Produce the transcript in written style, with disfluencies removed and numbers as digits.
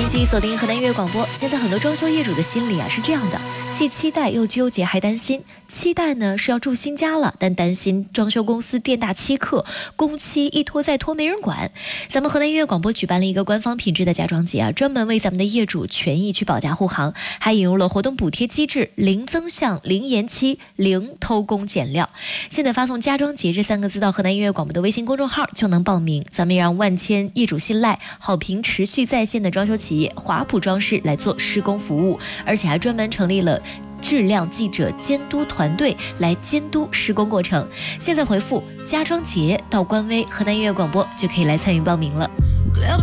迎继续锁定河南音乐广播。现在很多装修业主的心里是这样的，既期待又纠结还担心。期待呢是要住新家了，但担心装修公司店大欺客，工期一拖再拖没人管。咱们河南音乐广播举办了一个官方品质的家装节专门为咱们的业主权益去保驾护航，还引入了活动补贴机制，零增项、零延期、零偷工减料。现在发送家装节这3个字到河南音乐广播的微信公众号就能报名。咱们也让万千业主信赖、好评持续在线的装修企业华普装饰来做施工服务，而且还专门成立了质量记者监督团队来监督施工过程。现在回复家装节到官微河南音乐广播就可以来参与报名了。